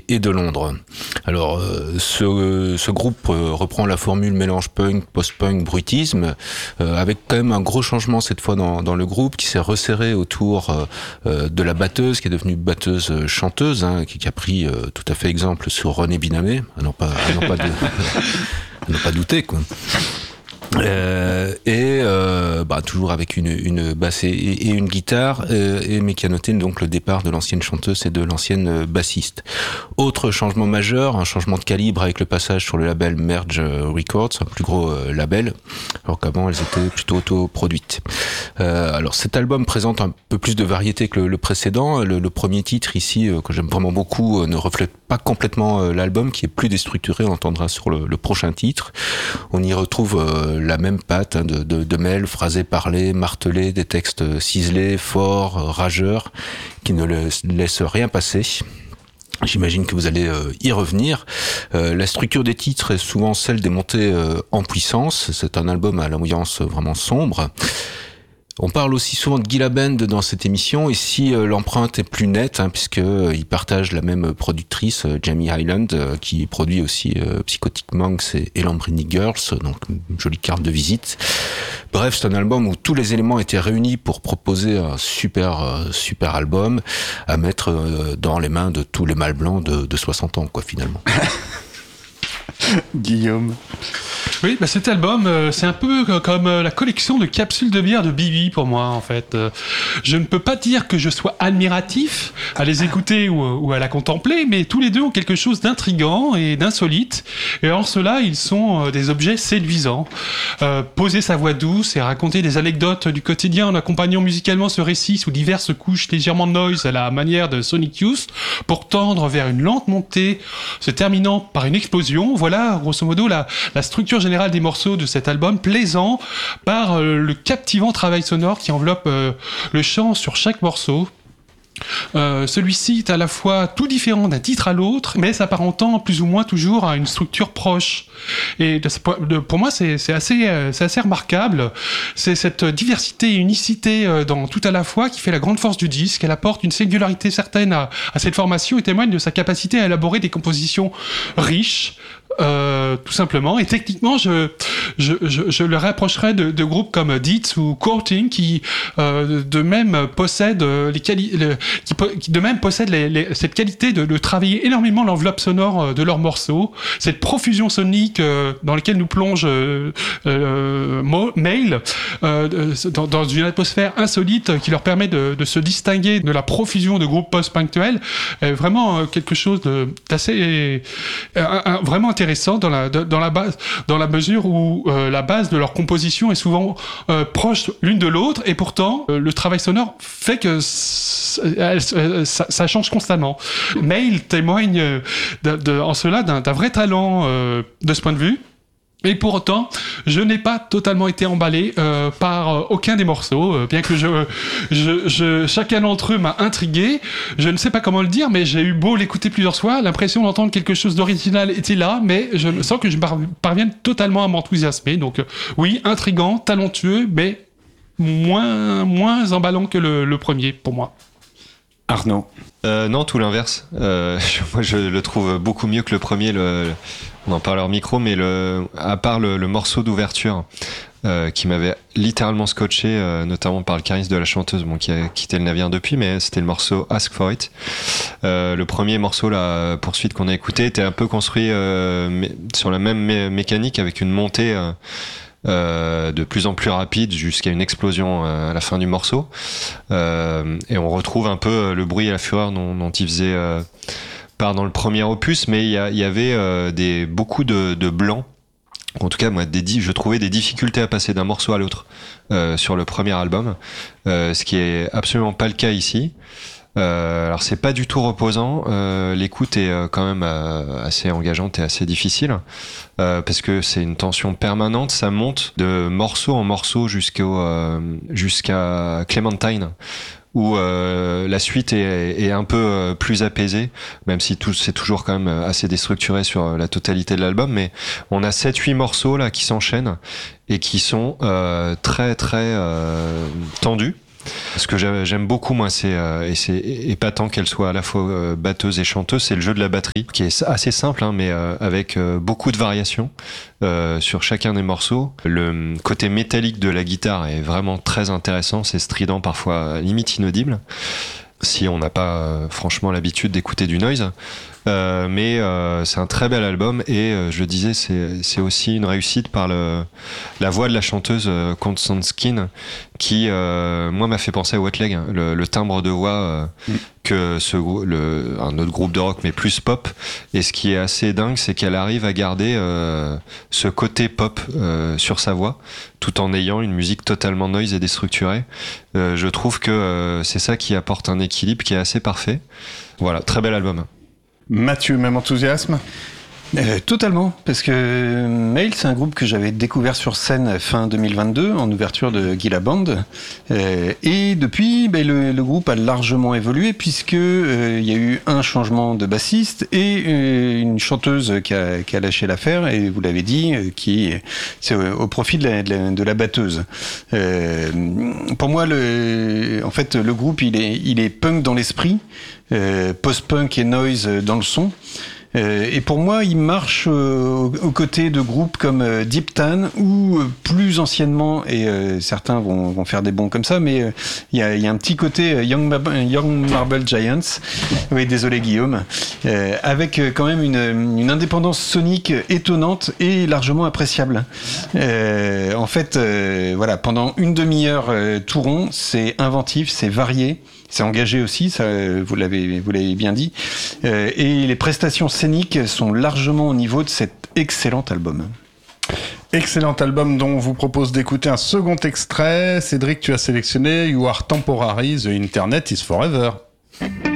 et de Londres. Alors, ce groupe reprend la formule mélange punk, post-punk, bruitisme, avec quand même un gros changement cette fois dans le groupe qui s'est resserré autour de la batteuse, qui est devenue batteuse-chanteuse, qui a pris tout à fait exemple sur René Binamé, à n'en pas douter, quoi. Toujours avec une basse et une guitare, mais qui a noté donc le départ de l'ancienne chanteuse et de l'ancienne bassiste. Autre changement majeur, un changement de calibre avec le passage sur le label Merge Records, un plus gros label, alors qu'avant elles étaient plutôt autoproduites. Alors cet album présente un peu plus de variété que le précédent. Le premier titre ici, que j'aime vraiment beaucoup, ne reflète pas complètement l'album, qui est plus déstructuré, on entendra sur le prochain titre. On y retrouve la même patte de mêle, phrasé, parlé, martelé, des textes ciselés, forts, rageurs, qui ne laissent rien passer. J'imagine que vous allez y revenir. La structure des titres est souvent celle des montées en puissance. C'est un album à l'ambiance vraiment sombre. On parle aussi souvent de Gila Band dans cette émission, et si l'empreinte est plus nette, puisqu'ils partagent la même productrice, Jamie Hyland, qui produit aussi Psychotic Monks et Lambrini Girls, donc une jolie carte de visite. Bref, c'est un album où tous les éléments étaient réunis pour proposer un super album à mettre dans les mains de tous les mâles blancs de 60 ans, quoi, finalement. Guillaume. Oui, cet album, c'est un peu comme la collection de capsules de bière de Bibi pour moi, en fait. Je ne peux pas dire que je sois admiratif à les écouter ou à la contempler, mais tous les deux ont quelque chose d'intriguant et d'insolite. Et en cela, ils sont des objets séduisants. Poser sa voix douce et raconter des anecdotes du quotidien en accompagnant musicalement ce récit sous diverses couches légèrement de noise à la manière de Sonic Youth pour tendre vers une lente montée, se terminant par une explosion. Voilà, grosso modo, la structure générale des morceaux de cet album, plaisant par le captivant travail sonore qui enveloppe le chant sur chaque morceau. Celui-ci est à la fois tout différent d'un titre à l'autre, mais s'apparentant plus ou moins toujours à une structure proche. Et pour moi, c'est assez remarquable. C'est cette diversité et unicité dans tout à la fois qui fait la grande force du disque. Elle apporte une singularité certaine à cette formation et témoigne de sa capacité à élaborer des compositions riches, tout simplement. Et techniquement, je le rapprocherais de groupes comme Dietz ou Courting qui de même possèdent cette qualité de travailler énormément l'enveloppe sonore de leurs morceaux, cette profusion sonique dans laquelle nous plonge Mail dans une atmosphère insolite qui leur permet de se distinguer de la profusion de groupes post-punctuels, vraiment quelque chose d'assez vraiment intéressant dans la base, dans la mesure où la base de leur composition est souvent proche l'une de l'autre, et pourtant le travail sonore fait que ça change constamment. Mail témoigne en cela d'un vrai talent de ce point de vue. Et pour autant, je n'ai pas totalement été emballé par aucun des morceaux, bien que chacun d'entre eux m'a intrigué. Je ne sais pas comment le dire, mais j'ai eu beau l'écouter plusieurs fois, l'impression d'entendre quelque chose d'original était là, mais je sens que je parviens totalement à m'enthousiasmer. Donc oui, intriguant, talentueux, mais moins emballant que le premier pour moi. Arnaud. Non, tout l'inverse. Moi, je le trouve beaucoup mieux que le premier. On en parle hors micro, mais à part le morceau d'ouverture qui m'avait littéralement scotché, notamment par le charisme de la chanteuse, qui a quitté le navire depuis, mais c'était le morceau Ask For It. Le premier morceau, la poursuite qu'on a écouté, était un peu construit sur la même mécanique, avec une montée de plus en plus rapide jusqu'à une explosion à la fin du morceau, et on retrouve un peu le bruit et la fureur dont il faisait part dans le premier opus, mais il y avait beaucoup de blancs. En tout cas, moi, je trouvais des difficultés à passer d'un morceau à l'autre sur le premier album, ce qui est absolument pas le cas ici. Alors c'est pas du tout reposant, l'écoute est quand même assez engageante et assez difficile, parce que c'est une tension permanente, ça monte de morceau en morceau jusqu'à Clementine, où la suite est un peu plus apaisée, même si c'est toujours quand même assez déstructuré sur la totalité de l'album, mais on a 7-8 morceaux là qui s'enchaînent et qui sont très très tendus. Ce que j'aime beaucoup, moi, et c'est épatant qu'elle soit à la fois batteuse et chanteuse, c'est le jeu de la batterie, qui est assez simple, hein, mais avec beaucoup de variations sur chacun des morceaux. Le côté métallique de la guitare est vraiment très intéressant, c'est strident, parfois limite inaudible, si on n'a pas franchement l'habitude d'écouter du noise. Mais c'est un très bel album et je le disais, c'est aussi une réussite par la voix de la chanteuse Constance Skin qui moi m'a fait penser à Wet Leg, hein, le timbre de voix que un autre groupe de rock mais plus pop. Et ce qui est assez dingue, c'est qu'elle arrive à garder ce côté pop sur sa voix tout en ayant une musique totalement noise et déstructurée. Je trouve que c'est ça qui apporte un équilibre qui est assez parfait. Voilà, très bel album. Mathieu, même enthousiasme? Totalement, parce que Mail, c'est un groupe que j'avais découvert sur scène fin 2022 en ouverture de Gila Band, et depuis le groupe a largement évolué puisque il y a eu un changement de bassiste et une chanteuse qui a lâché l'affaire, et vous l'avez dit, c'est au profit de la batteuse. Pour moi, en fait, le groupe il est punk dans l'esprit, post-punk et noise dans le son. Et pour moi, il marche aux côtés de groupes comme Deep Tan ou plus anciennement, et certains vont faire des bons comme ça, mais il y a un petit côté Young Marble Giants. Oui, désolé Guillaume, avec quand même une indépendance sonique étonnante et largement appréciable. En fait, voilà, pendant une demi-heure tout rond, c'est inventif, c'est varié. C'est engagé aussi, ça, vous l'avez bien dit. Et les prestations scéniques sont largement au niveau de cet excellent album. Excellent album dont on vous propose d'écouter un second extrait. Cédric, tu as sélectionné You Are Temporary, The Internet is Forever.